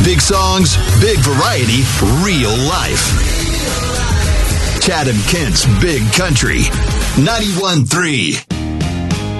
Big songs, big variety, real life. Chad and Kent's Big Country. 91.3.